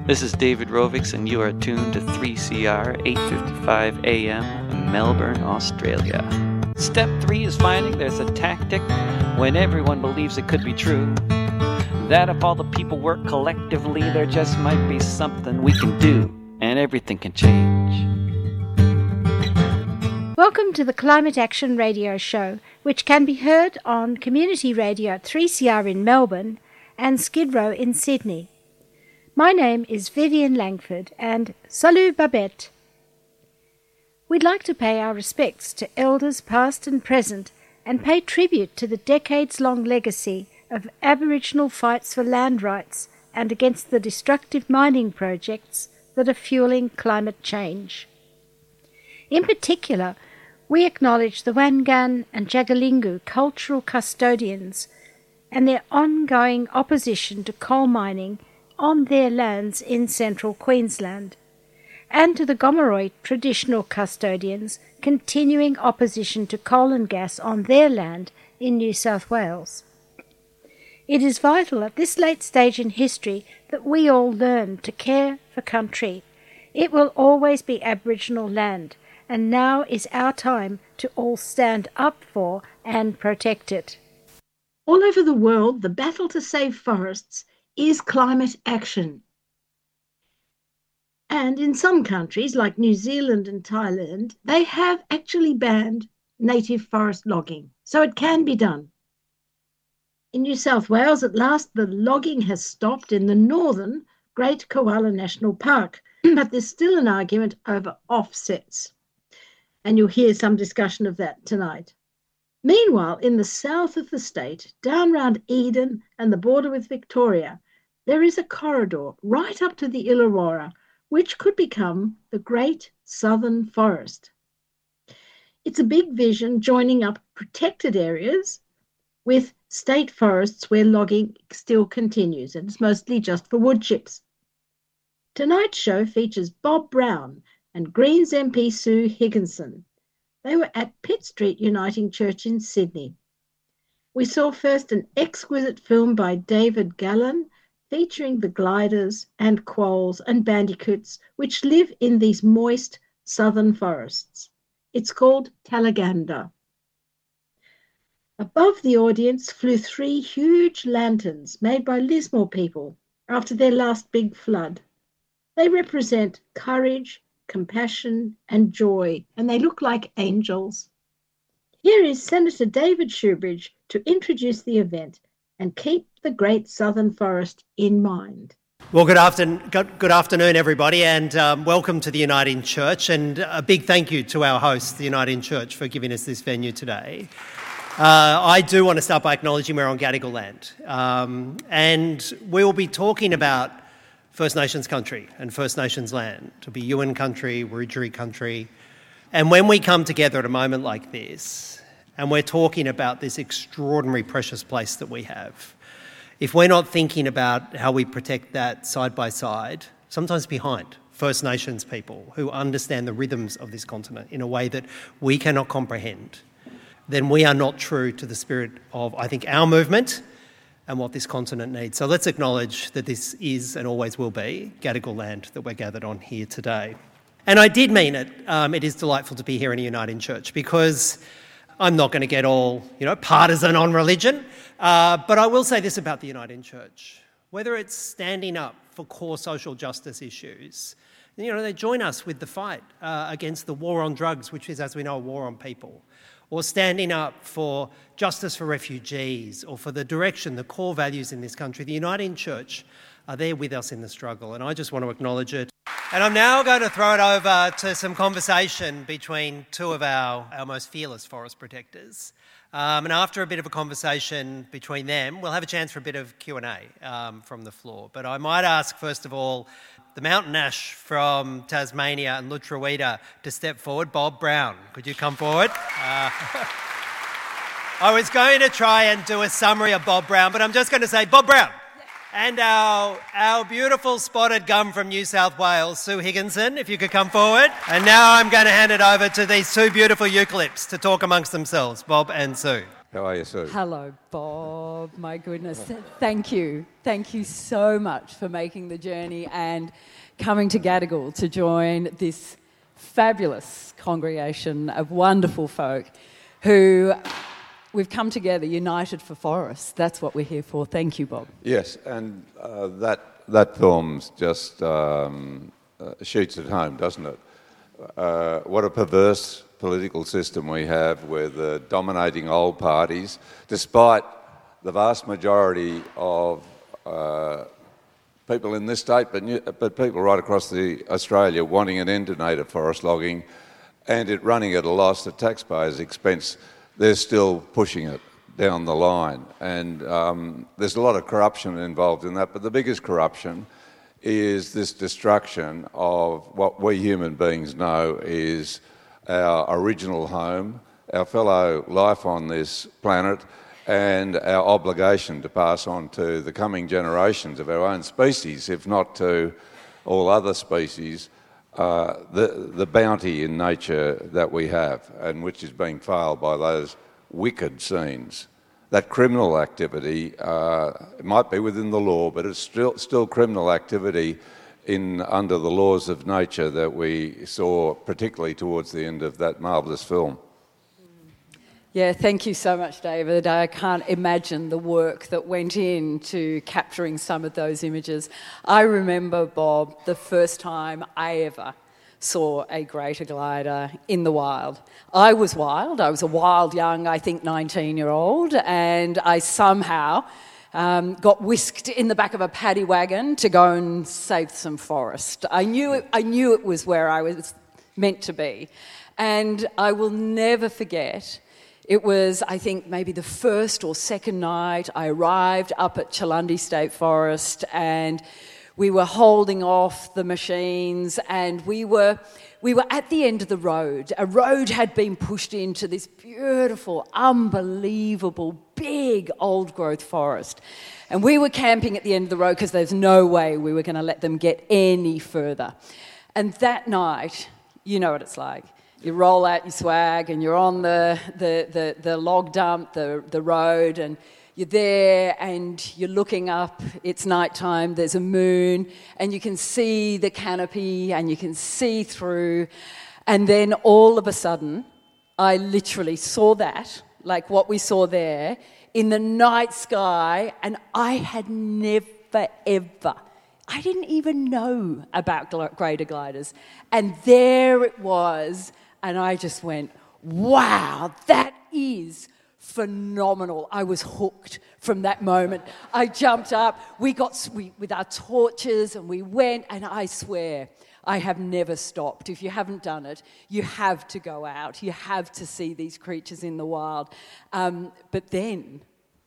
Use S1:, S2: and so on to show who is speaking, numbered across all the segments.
S1: This is David Rovix, and you are tuned to 3CR 8:55 AM, Melbourne, Australia. Step 3 is finding there's a tactic when everyone believes it could be true. That if all the people work collectively, there just might be something we can do, and everything can change.
S2: Welcome to the Climate Action Radio Show, which can be heard on Community Radio at 3CR in Melbourne and Skid Row in Sydney. My name is Vivian Langford, and salut Babette. We'd like to pay our respects to elders past and present and pay tribute to the decades-long legacy of Aboriginal fights for land rights and against the destructive mining projects that are fueling climate change. In particular, we acknowledge the Wangan and Jagalingou cultural custodians and their ongoing opposition to coal mining on their lands in central Queensland, and to the Gomeroi traditional custodians' continuing opposition to coal and gas on their land in New South Wales. It is vital at this late stage in history that we all learn to care for country. It will always be Aboriginal land, and now is our time to all stand up for and protect it.
S3: All over the world, the battle to save forests is climate action. And in some countries, like New Zealand and Thailand, they have actually banned native forest logging, so it can be done. In New South Wales, at last, the logging has stopped in the northern Great Koala National Park, but there's still an argument over offsets, and you'll hear some discussion of that tonight. Meanwhile, in the south of the state, down round Eden and the border with Victoria, there is a corridor right up to the Illawarra, which could become the Great Southern Forest. It's a big vision joining up protected areas with state forests where logging still continues, and it's mostly just for wood chips. Tonight's show features Bob Brown and Greens MP Sue Higginson. They were at Pitt Street Uniting Church in Sydney. We saw first an exquisite film by David Gallen featuring the gliders and quolls and bandicoots which live in these moist southern forests. It's called Talaganda. Above the audience flew 3 huge lanterns made by Lismore people after their last big flood. They represent courage, compassion and joy, and they look like angels. Here is Senator David Shoebridge to introduce the event and keep the Great Southern Forest in mind.
S4: Well, good afternoon, everybody, and welcome to the Uniting Church, and a big thank you to our host, the Uniting Church, for giving us this venue today. I do want to start by acknowledging we're on Gadigal land, and we will be talking about First Nations country and First Nations land. It'll be Yuin country, Wiradjuri country. And when we come together at a moment like this, and we're talking about this extraordinary precious place that we have, if we're not thinking about how we protect that side by side, sometimes behind First Nations people who understand the rhythms of this continent in a way that we cannot comprehend, then we are not true to the spirit of, I think, our movement and what this continent needs. So let's acknowledge that this is and always will be Gadigal land that we're gathered on here today. And I did mean it. It is delightful to be here in a Uniting Church, because I'm not going to get all, partisan on religion, but I will say this about the Uniting Church. Whether it's standing up for core social justice issues, they join us with the fight against the war on drugs, which is, as we know, a war on people, or standing up for justice for refugees, or for the direction, the core values in this country. The Uniting Church are there with us in the struggle, and I just want to acknowledge it. And I'm now going to throw it over to some conversation between 2 of our most fearless forest protectors. And after a bit of a conversation between them, we'll have a chance for a bit of Q&A from the floor. But I might ask, first of all, the mountain ash from Tasmania and Lutruwita to step forward. Bob Brown, could you come forward? I was going to try and do a summary of Bob Brown, but I'm just going to say Bob Brown. And our beautiful spotted gum from New South Wales, Sue Higginson, if you could come forward. And now I'm going to hand it over to these 2 beautiful eucalypts to talk amongst themselves, Bob and Sue.
S5: How are you, Sue?
S6: Hello, Bob. My goodness. Thank you. Thank you so much for making the journey and coming to Gadigal to join this fabulous congregation of wonderful folk who we've come together united for forests. That's what we're here for. Thank you, Bob.
S5: Yes, and that film's just shoots at home, doesn't it? What a perverse political system we have with dominating old parties, despite the vast majority of people in this state, but people right across Australia wanting an end to native forest logging and it running at a loss at taxpayers' expense. They're still pushing it down the line. And there's a lot of corruption involved in that, but the biggest corruption is this destruction of what we human beings know is our original home, our fellow life on this planet, and our obligation to pass on to the coming generations of our own species, if not to all other species, the bounty in nature that we have, and which is being failed by those wicked scenes. That criminal activity, it might be within the law, but it's still criminal activity under the laws of nature that we saw, particularly towards the end of that marvellous film.
S6: Yeah, thank you so much, David. I can't imagine the work that went into capturing some of those images. I remember, Bob, the first time I ever saw a greater glider in the wild. I was wild. I was a wild young, I think, 19-year-old, and I somehow got whisked in the back of a paddy wagon to go and save some forest. I knew it was where I was meant to be. And I will never forget, it was, I think, maybe the first or second night I arrived up at Chalundi State Forest, and we were holding off the machines, and we were at the end of the road. A road had been pushed into this beautiful, unbelievable, big old-growth forest. And we were camping at the end of the road because there's no way we were going to let them get any further. And that night, you know what it's like. You roll out your swag and you're on the log dump, the road, and you're there and you're looking up, it's nighttime, there's a moon, and you can see the canopy and you can see through. And then all of a sudden, I literally saw that, like what we saw there, in the night sky, and I had never, ever, I didn't even know about greater gliders. And there it was, and I just went, wow, that is phenomenal. I was hooked from that moment. I jumped up, we with our torches, and we went, and I swear, I have never stopped. If you haven't done it, you have to go out. You have to see these creatures in the wild. But then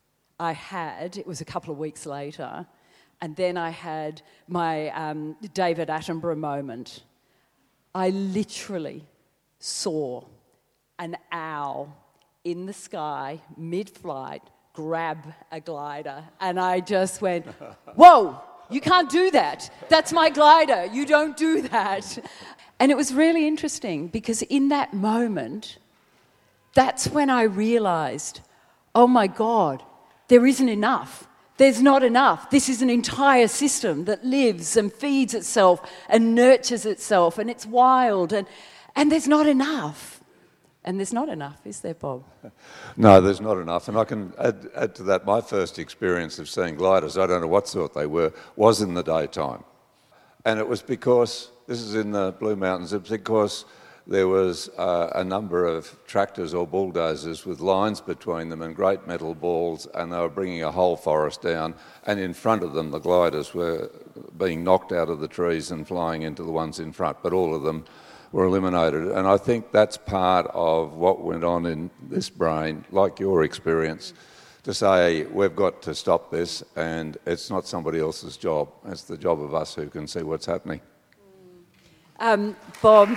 S6: it was a couple of weeks later, and then I had my David Attenborough moment. I literally saw an owl in the sky, mid-flight, grab a glider, and I just went, whoa, you can't do that. That's my glider. You don't do that. And it was really interesting because in that moment, that's when I realised, oh my God, there isn't enough. There's not enough. This is an entire system that lives and feeds itself and nurtures itself, and it's wild, and there's not enough. And there's not enough, is there, Bob?
S5: No, there's not enough. And I can add to that, my first experience of seeing gliders, I don't know what sort they were, was in the daytime. And it was because, this is in the Blue Mountains, it was because there was a number of tractors or bulldozers with lines between them and great metal balls, and they were bringing a whole forest down, and in front of them the gliders were being knocked out of the trees and flying into the ones in front, but all of them were eliminated. And I think that's part of what went on in this brain, like your experience, to say we've got to stop this, and it's not somebody else's job. It's the job of us who can see what's happening.
S6: Bob,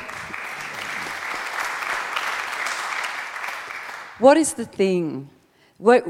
S6: what is the thing? What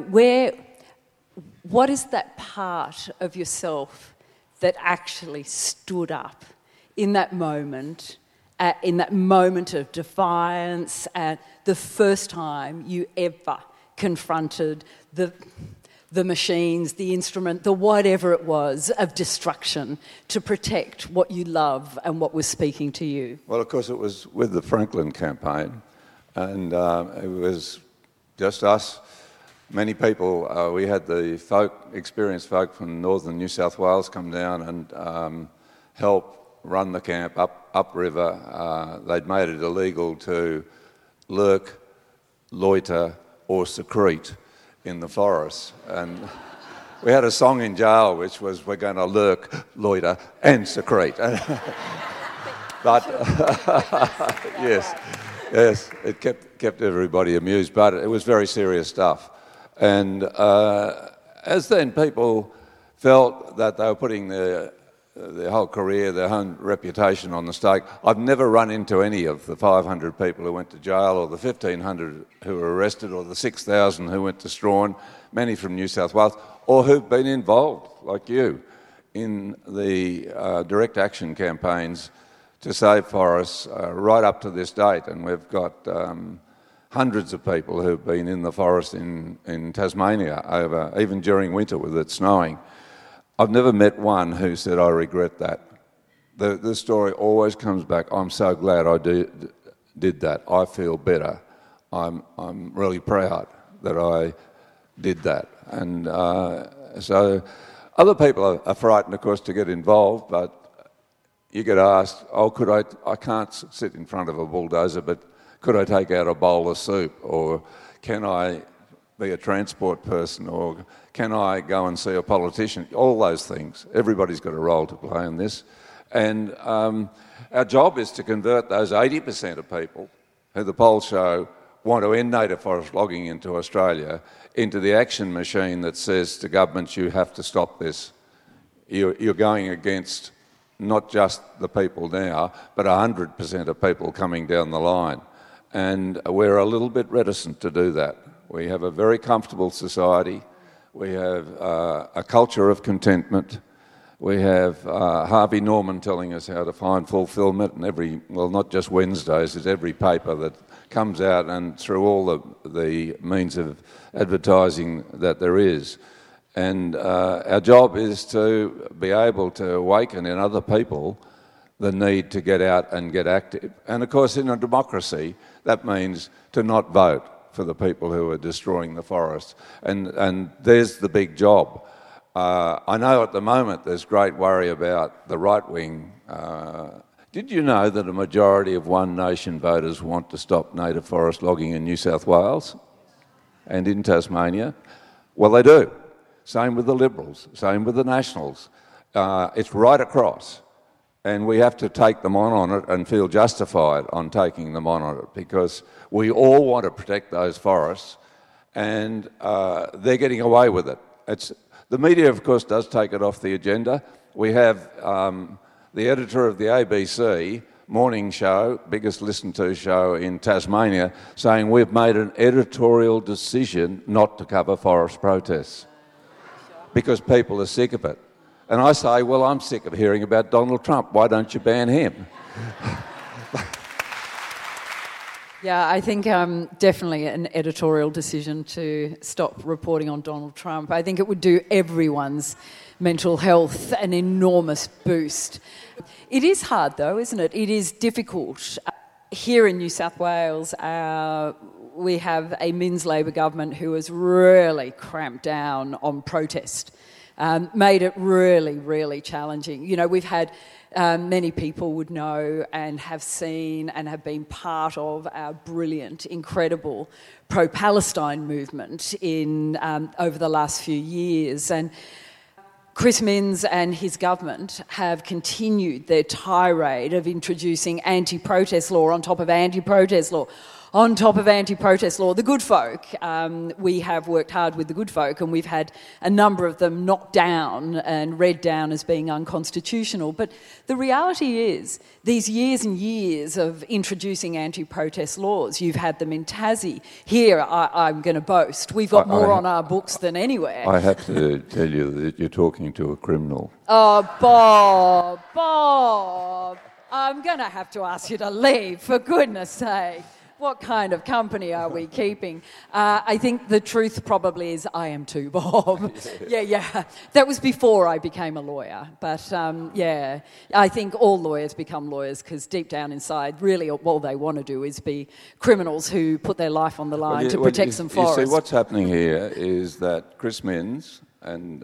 S6: is that part of yourself that actually stood up in that moment of defiance, and the first time you ever confronted the machines, the instrument, the whatever it was of destruction to protect what you love and what was speaking to you?
S5: Well, of course, it was with the Franklin campaign, and it was just us. Many people, we had the experienced folk from northern New South Wales come down and help run the camp upriver. They'd made it illegal to lurk, loiter or secrete in the forest. And we had a song in jail which was, we're going to lurk, loiter and secrete. But yes, it kept everybody amused, but it was very serious stuff. And as then people felt that they were putting their whole career, their own reputation on the stake. I've never run into any of the 500 people who went to jail, or the 1,500 who were arrested, or the 6,000 who went to Strahan, many from New South Wales, or who've been involved, like you, in the direct action campaigns to save forests right up to this date. And we've got hundreds of people who've been in the forest in Tasmania over, even during winter with it snowing. I've never met one who said, I regret that. The story always comes back, I'm so glad I did that. I feel better. I'm really proud that I did that. And so other people are frightened, of course, to get involved, but you get asked, I can't sit in front of a bulldozer, but could I take out a bowl of soup? Or can I be a transport person? Or can I go and see a politician? All those things. Everybody's got a role to play in this. And our job is to convert those 80% of people who the polls show want to end native forest logging into Australia into the action machine that says to governments, you have to stop this. You're going against not just the people now, but 100% of people coming down the line. And we're a little bit reticent to do that. We have a very comfortable society. We have a culture of contentment. We have Harvey Norman telling us how to find fulfilment, and not just Wednesdays, it's every paper that comes out and through all the means of advertising that there is. And our job is to be able to awaken in other people the need to get out and get active. And of course, in a democracy, that means to not vote for the people who are destroying the forests. And there's the big job. I know at the moment there's great worry about the right wing. Did you know that a majority of One Nation voters want to stop native forest logging in New South Wales and in Tasmania? Well, they do. Same with the Liberals, same with the Nationals. It's right across. And we have to take them on it and feel justified on taking them on it, because we all want to protect those forests, and they're getting away with it. The media, of course, does take it off the agenda. We have the editor of the ABC morning show, biggest listened to show in Tasmania, saying we've made an editorial decision not to cover forest protests because people are sick of it. And I say, well, I'm sick of hearing about Donald Trump. Why don't you ban him?
S6: Yeah, I think definitely an editorial decision to stop reporting on Donald Trump. I think it would do everyone's mental health an enormous boost. It is hard, though, isn't it? It is difficult. Here in New South Wales, we have a Minns Labor government who has really cramped down on protest. Made it really, really challenging. You know, we've had many people would know and have seen and have been part of our brilliant, incredible pro-Palestine movement in over the last few years. And Chris Minns and his government have continued their tirade of introducing anti-protest law on top of anti-protest law. On top of anti-protest law, the good folk, we have worked hard with the good folk, and we've had a number of them knocked down and read down as being unconstitutional. But the reality is, these years and years of introducing anti-protest laws, you've had them in Tassie. Here, I'm going to boast, we've got more on our books than anywhere.
S5: I have to tell you that you're talking to a criminal.
S6: Oh, Bob, I'm going to have to ask you to leave, for goodness sake. What kind of company are we keeping? I think the truth probably is I am too, Bob. Yeah. That was before I became a lawyer. But, I think all lawyers become lawyers because deep down inside, really all they want to do is be criminals who put their life on the line to protect some forests.
S5: You see, what's happening here is that Chris Minns and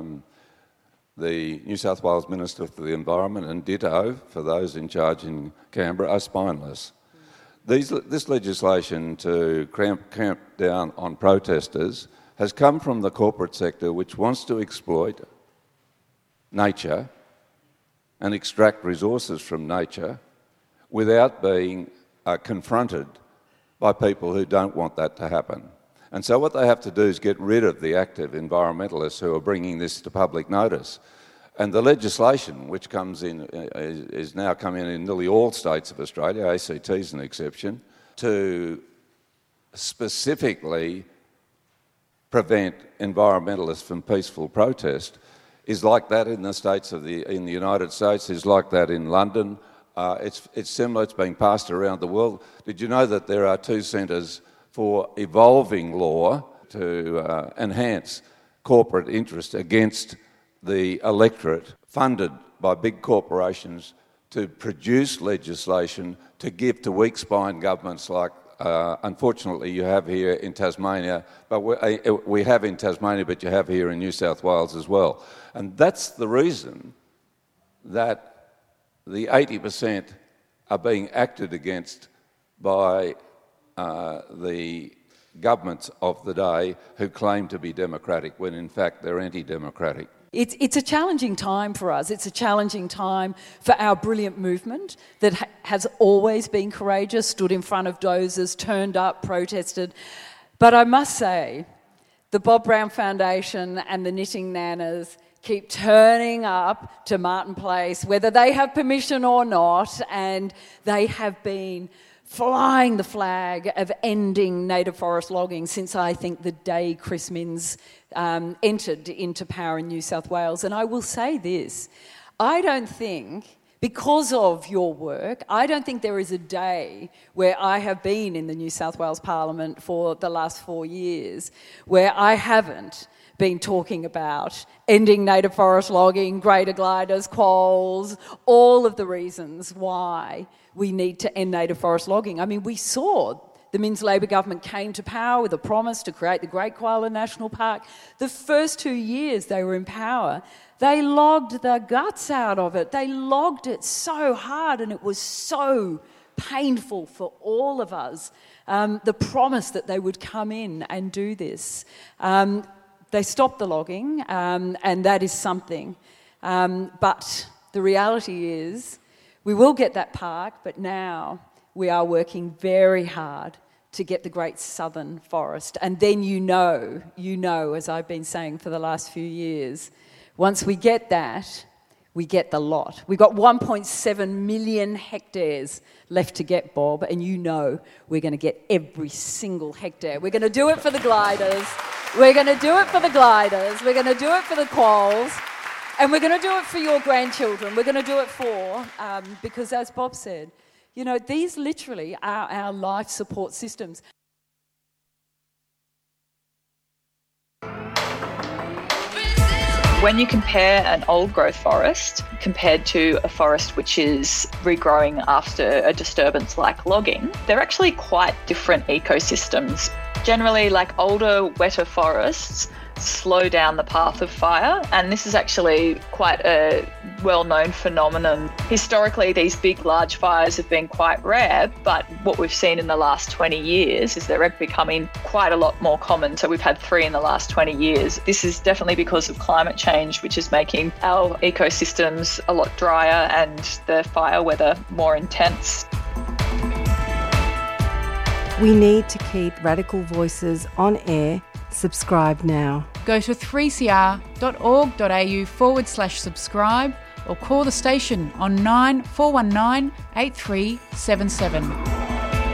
S5: the New South Wales Minister for the Environment and ditto for those in charge in Canberra are spineless. This legislation to clamp down on protesters has come from the corporate sector, which wants to exploit nature and extract resources from nature without being confronted by people who don't want that to happen. And so what they have to do is get rid of the active environmentalists who are bringing this to public notice. And the legislation, which comes in, is now coming in nearly all states of Australia, ACT is an exception, to specifically prevent environmentalists from peaceful protest, is like that in the states in the United States, is like that in London. It's similar. It's being passed around the world. Did you know that there are 2 centres for evolving law to enhance corporate interest against the electorate, funded by big corporations to produce legislation to give to weak-spined governments like, unfortunately, you have here in Tasmania, but we have in Tasmania, but you have here in New South Wales as well. And that's the reason that the 80% are being acted against by the governments of the day who claim to be democratic when in fact they're anti-democratic.
S6: It's a challenging time for us. It's a challenging time for our brilliant movement that has always been courageous, stood in front of dozers, turned up, protested. But I must say, the Bob Brown Foundation and the Knitting Nanas keep turning up to Martin Place, whether they have permission or not, and they have been flying the flag of ending native forest logging since I think the day Chris Minns entered into power in New South Wales. And I will say this, I don't think, because of your work, I don't think there is a day where I have been in the New South Wales Parliament for the last 4 years where I haven't been talking about ending native forest logging, greater gliders, quolls, all of the reasons why we need to end native forest logging. I mean, we saw the Minns Labor government came to power with a promise to create the Great Koala National Park. The first 2 years they were in power, they logged the guts out of it. They logged it so hard and it was so painful for all of us. The promise that they would come in and do this. They stopped the logging, and that is something. But the reality is we will get that park, but now we are working very hard to get the Great Southern Forest. And then you know, as I've been saying for the last few years, once we get that, we get the lot. We've got 1.7 million hectares left to get, Bob, and you know we're going to get every single hectare. We're going to do it for the gliders. We're going to do it for the gliders. We're going to do it for the quolls. And we're going to do it for your grandchildren. We're going to do it for, because as Bob said, you know, these literally are our life support systems.
S7: When you compare an old growth forest compared to a forest which is regrowing after a disturbance like logging, they're actually quite different ecosystems. Generally, like older, wetter forests slow down the path of fire, and this is actually quite a well-known phenomenon. Historically, these big, large fires have been quite rare, but what we've seen in the last 20 years is they're becoming quite a lot more common. So we've had 3 in the last 20 years. This is definitely because of climate change, which is making our ecosystems a lot drier and the fire weather more intense.
S8: We need to keep Radical Voices on air. Subscribe now.
S9: Go to 3cr.org.au/subscribe or call the station on 9419 8377.